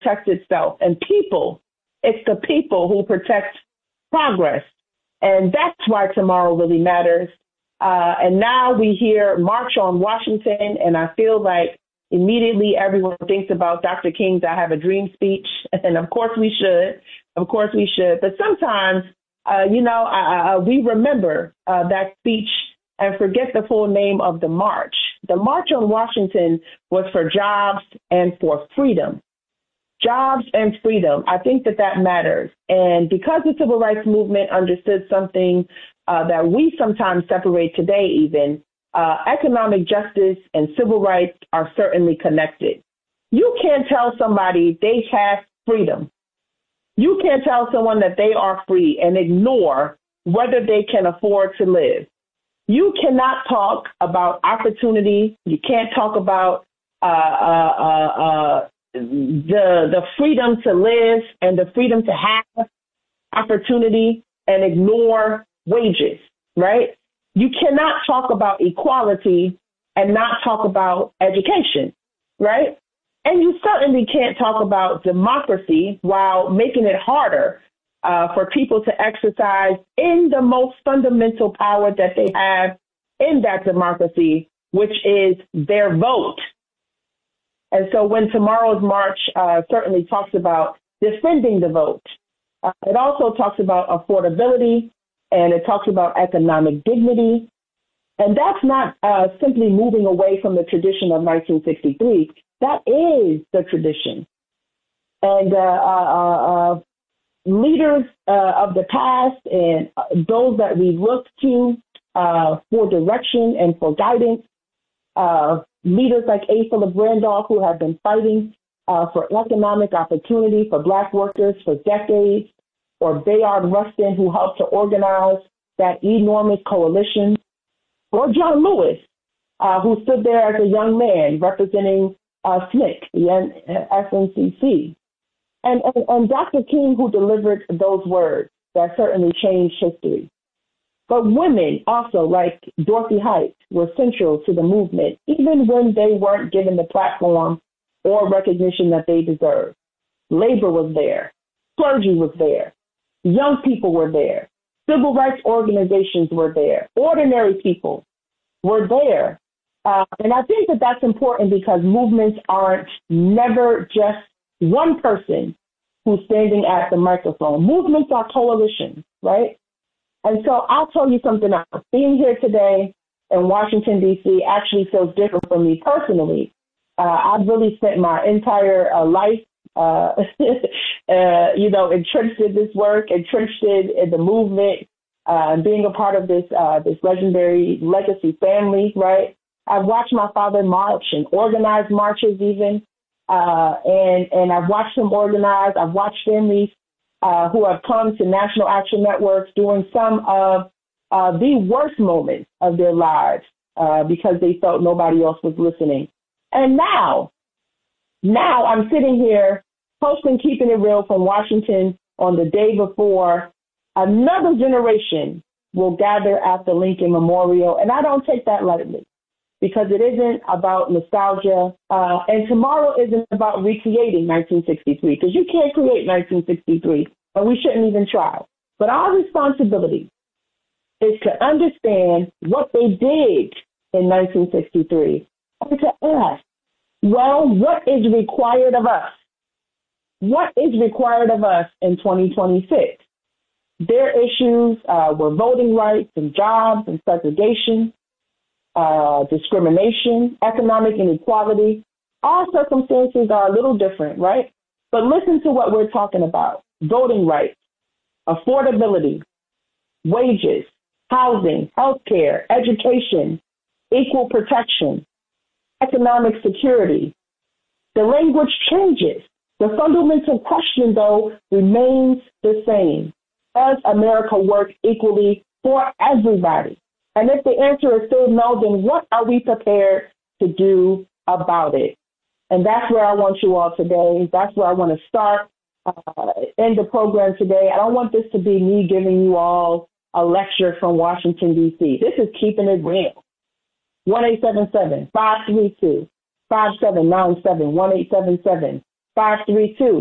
protects itself. And people, it's the people who protect progress. And that's why tomorrow really matters. And now we hear March on Washington, and I feel like immediately everyone thinks about Dr. King's I Have a Dream speech. And of course we should. Of course we should. But sometimes, we remember that speech and forget the full name of the march. The March on Washington was for jobs and for freedom. Jobs and freedom. I think that matters. And because the civil rights movement understood something that we sometimes separate today even, economic justice and civil rights are certainly connected. You can't tell somebody they have freedom. You can't tell someone that they are free and ignore whether they can afford to live. You cannot talk about opportunity. You can't talk about the freedom to live and the freedom to have opportunity and ignore wages, right? You cannot talk about equality and not talk about education, right? And you certainly can't talk about democracy while making it harder for people to exercise in the most fundamental power that they have in that democracy, which is their vote. And so when tomorrow's march certainly talks about defending the vote, it also talks about affordability, and it talks about economic dignity. And that's not simply moving away from the tradition of 1963. That is the tradition. And leaders of the past and those that we look to for direction and for guidance, leaders like A. Philip Randolph, who have been fighting for economic opportunity for Black workers for decades, or Bayard Rustin, who helped to organize that enormous coalition, or John Lewis, who stood there as a young man representing SNCC, the SNCC. And Dr. King, who delivered those words that certainly changed history. But women also, like Dorothy Height, were central to the movement, even when they weren't given the platform or recognition that they deserved. Labor was there. Clergy was there. Young people were there. Civil rights organizations were there. Ordinary people were there. And I think that that's important because movements aren't never just one person who's standing at the microphone. Movements are coalitions, right? And so I'll tell you something else. Being here today in Washington, D.C. actually feels different for me personally. I've really spent my entire life, entrenched in this work, entrenched in the movement, being a part of this legendary legacy family, right? I've watched my father march and organize marches even, and I've watched him organize. I've watched families who have come to National Action Networks during some of the worst moments of their lives because they felt nobody else was listening. And now I'm sitting here posting Keeping It Real from Washington on the day before another generation will gather at the Lincoln Memorial. And I don't take that lightly because it isn't about nostalgia. And tomorrow isn't about recreating 1963 because you can't create 1963 and we shouldn't even try. But our responsibility is to understand what they did in 1963 and to ask, well, what is required of us? What is required of us in 2026? Their issues were voting rights and jobs and segregation, discrimination, economic inequality. All circumstances are a little different, right? But listen to what we're talking about. Voting rights, affordability, wages, housing, healthcare, education, equal protection, economic security. The language changes. The fundamental question, though, remains the same. Does America work equally for everybody? And if the answer is still no, then what are we prepared to do about it? And that's where I want you all today. That's where I want to start in the program today. I don't want this to be me giving you all a lecture from Washington, D.C. This is Keeping It Real. 1-877-532-5797, 532.